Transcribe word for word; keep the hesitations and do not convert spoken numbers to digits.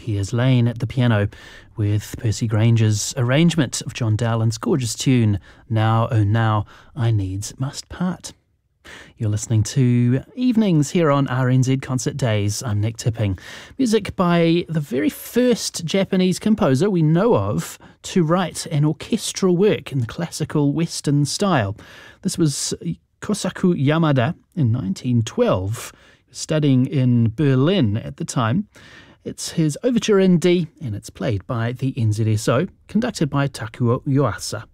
Piers Lane at the piano with Percy Granger's arrangement of John Dowland's gorgeous tune, Now, Oh Now, I Needs Must Part. You're listening to Evenings here on R N Z Concert Days. I'm Nick Tipping. Music by the very first Japanese composer we know of to write an orchestral work in the classical Western style. This was Kosaku Yamada in nineteen twelve. He was studying in Berlin at the time. It's his Overture in D, and it's played by the N Z S O, conducted by Takuo Yuasa.